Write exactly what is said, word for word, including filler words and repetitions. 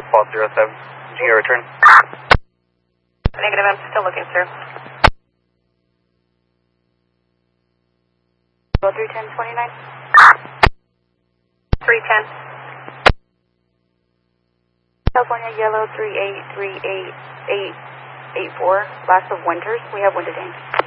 Paul zero seven. Did you get a return? Negative, I'm still looking, sir. three ten twenty-nine. three ten. California Yellow three eight three eight eight eight four. Last of Winters. We have Winter Dane.